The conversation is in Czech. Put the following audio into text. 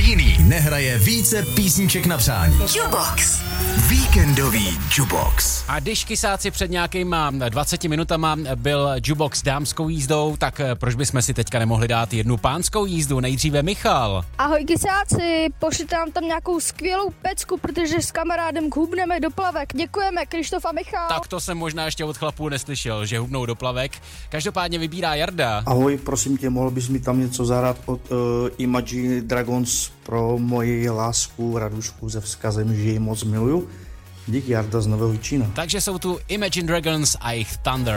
jiný nehraje více písniček na přání. Jukebox. Víkendový Jukebox. A když kysáci před nějakýma 20 minutama byl Jukebox dámskou jízdou, tak proč bychom si teďka nemohli dát jednu pánskou jízdu? Nejdříve Michal. Ahoj kysáci, pošlete nám tam nějakou skvělou pecku, protože s kamarádem hubneme do plavek. Děkujeme, Krištof a Michal. Tak to jsem možná ještě od chlapů neslyšel, že hubnou do plavek. Každopádně vybírá Jarda. Ahoj, prosím tě, mohl bys mi tam něco zahrát od Imagine Dragons pro moji lásku Radušku se vzkazem, že ji moc miluju. Díky, Jarda z Nového Jičína. Takže jsou tu Imagine Dragons a jejich Thunder.